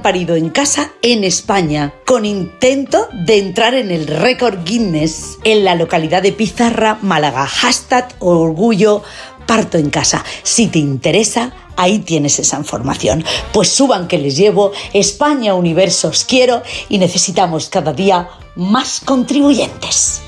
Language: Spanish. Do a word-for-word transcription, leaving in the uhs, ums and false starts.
parido en casa en España, con intento de entrar en el récord Guinness en la localidad de Pizarra, Málaga. Hashtag orgullo parto en casa. Si te interesa, ahí tienes esa información. Pues suban que les llevo, España Universo os quiero y necesitamos cada día más contribuyentes.